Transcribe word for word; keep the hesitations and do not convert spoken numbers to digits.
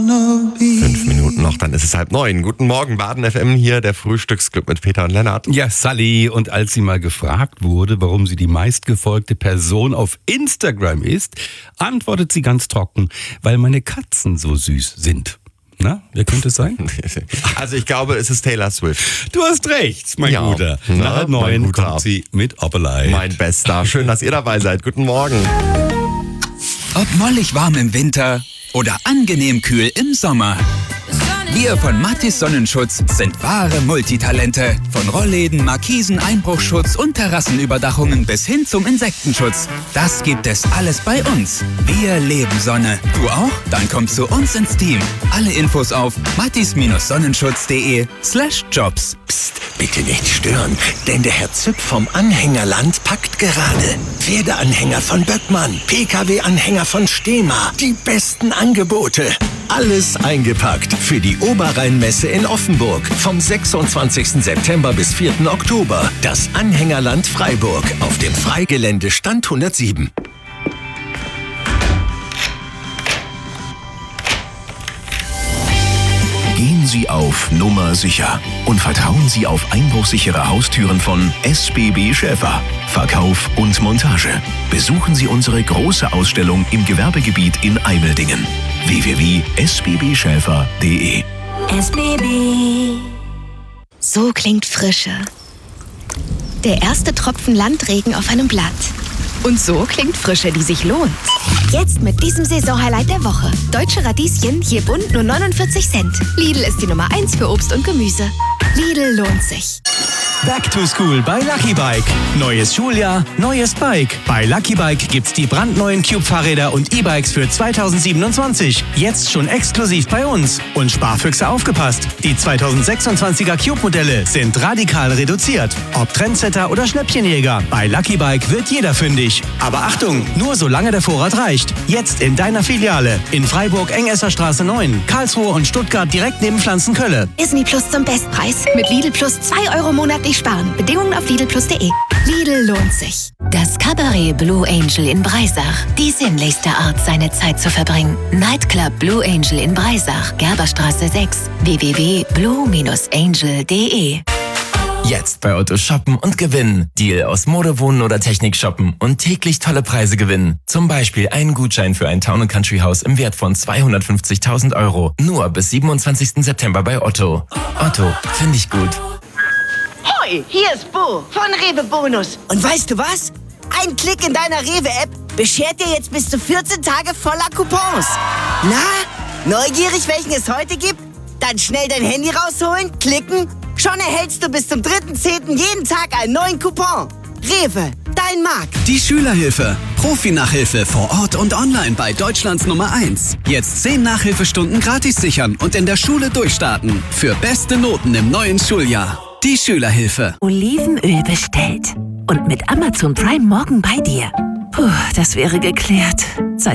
Fünf Minuten noch, dann ist es halb neun. Guten Morgen, Baden F M hier, der Frühstücksclub mit Peter und Lennart. Ja, Sally. Und als sie mal gefragt wurde, warum sie die meistgefolgte Person auf Instagram ist, antwortet sie ganz trocken, weil meine Katzen so süß sind. Na, wer könnte es sein? Also ich glaube, es ist Taylor Swift. Du hast recht, mein Ja, Guter. na, Nach halb neun mein Guter. kommt sie mit Opperlei. Mein Bester. Schön, dass ihr dabei seid. Guten Morgen. Ob mollig warm im Winter oder angenehm kühl im Sommer. Wir von Mathis Sonnenschutz sind wahre Multitalente. Von Rollläden, Markisen, Einbruchschutz und Terrassenüberdachungen bis hin zum Insektenschutz. Das gibt es alles bei uns. Wir leben Sonne. Du auch? Dann komm zu uns ins Team. Alle Infos auf mathis-sonnenschutz.de slash jobs. Psst, bitte nicht stören, denn der Herr Züpp vom Anhängerland packt gerade. Pferdeanhänger von Böckmann, P K W-Anhänger von Stema. Die besten Angebote. Alles eingepackt für die Oberrheinmesse in Offenburg vom sechsundzwanzigsten September bis vierten Oktober. Das Anhängerland Freiburg auf dem Freigelände Stand hundertsieben. Gehen Sie auf Nummer sicher und vertrauen Sie auf einbruchsichere Haustüren von S B B Schäfer. Verkauf und Montage. Besuchen Sie unsere große Ausstellung im Gewerbegebiet in Eimeldingen. w w w punkt s b b schäfer punkt d e S B B. So klingt Frische. Der erste Tropfen Landregen auf einem Blatt. Und so klingt Frische, die sich lohnt. Jetzt mit diesem Saisonhighlight der Woche. Deutsche Radieschen, je bunt nur neunundvierzig Cent. Lidl ist die Nummer eins für Obst und Gemüse. Lidl lohnt sich. Back to School bei Lucky Bike. Neues Schuljahr, neues Bike. Bei Lucky Bike gibt's die brandneuen Cube-Fahrräder und E-Bikes für zweitausendsiebenundzwanzig. Jetzt schon exklusiv bei uns. Und Sparfüchse aufgepasst. Die zweitausendsechsundzwanziger Cube-Modelle sind radikal reduziert. Ob Trendsetter oder Schnäppchenjäger, bei Lucky Bike wird jeder fündig. Aber Achtung, nur solange der Vorrat reicht. Jetzt in deiner Filiale. In Freiburg Engesserstraße neun, Karlsruhe und Stuttgart direkt neben Pflanzenkölle. Disney Plus zum Bestpreis. Mit Lidl Plus zwei Euro monatlich sparen. Bedingungen auf lidl plus punkt de. Lidl lohnt sich. Das Cabaret Blue Angel in Breisach. Die sinnlichste Art, seine Zeit zu verbringen. Nightclub Blue Angel in Breisach. Gerberstraße sechs. w w w punkt blue angel punkt de. Jetzt bei Otto shoppen und gewinnen. Deal aus Mode, Wohnen oder Technik shoppen und täglich tolle Preise gewinnen. Zum Beispiel einen Gutschein für ein Town- und Country-Haus im Wert von zweihundertfünfzigtausend Euro. Nur bis siebenundzwanzigsten September bei Otto. Otto, finde ich gut. Hoi, hier ist Bo von Rewe Bonus. Und weißt du was? Ein Klick in deiner Rewe-App beschert dir jetzt bis zu vierzehn Tage voller Coupons. Na, neugierig, welchen es heute gibt? Dann schnell dein Handy rausholen, klicken. Schon erhältst du bis zum dritten zehnten jeden Tag einen neuen Coupon. Rewe, dein Markt. Die Schülerhilfe. Profi-Nachhilfe vor Ort und online bei Deutschlands Nummer eins. Jetzt zehn Nachhilfestunden gratis sichern und in der Schule durchstarten. Für beste Noten im neuen Schuljahr. Die Schülerhilfe. Olivenöl bestellt. Und mit Amazon Prime morgen bei dir. Puh, das wäre geklärt.